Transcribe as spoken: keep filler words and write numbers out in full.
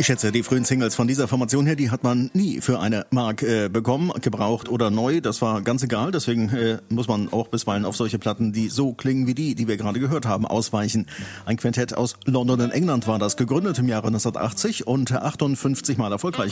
Ich schätze, die frühen Singles von dieser Formation her, die hat man nie für eine Mark äh, bekommen, gebraucht oder neu. Das war ganz egal. Deswegen äh, muss man auch bisweilen auf solche Platten, die so klingen wie die, die wir gerade gehört haben, ausweichen. Ein Quintett aus London in England war das, gegründet im Jahre neunzehnhundertachtzig und achtundfünfzig Mal erfolgreich.